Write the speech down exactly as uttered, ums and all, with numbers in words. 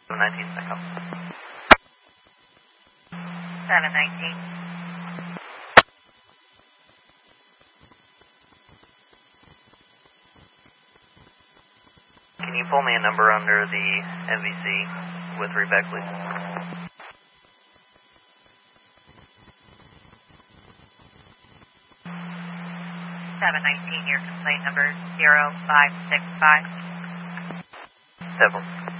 nineteen, second. seven nineteen. Can you pull me a number under the M V C with Rebecca, please? seven nineteen, your complaint number zero five six five. Several.